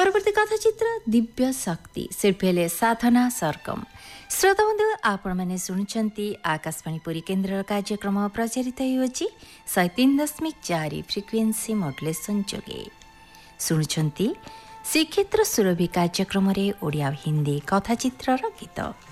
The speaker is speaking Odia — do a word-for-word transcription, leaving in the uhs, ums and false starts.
ପରବର୍ତ୍ତୀ କଥାଚିତ୍ର ଦିବ୍ୟ ଶକ୍ତି ଶିଳ୍ପୀ ହେଲେ ସାଧନା ସରଗମ। ଶ୍ରୋତା ବନ୍ଧୁ ଆପଣମାନେ ଶୁଣୁଛନ୍ତି ଆକାଶବାଣୀ ପୁରୀ କେନ୍ଦ୍ରର କାର୍ଯ୍ୟକ୍ରମ ପ୍ରଚାରିତ ହେଉଅଛି ଶହେ ତିନି ଦଶମିକ ଚାରି ଫ୍ରିକ୍ୱେନ୍ସି ମଡୁଲେସନ ଯୋଗେ। ଶୁଣୁଛନ୍ତି ଶ୍ରୀକ୍ଷେତ୍ର ସୁରଭି କାର୍ଯ୍ୟକ୍ରମରେ ଓଡ଼ିଆ ହିନ୍ଦୀ କଥାଚିତ୍ରର ଗୀତ।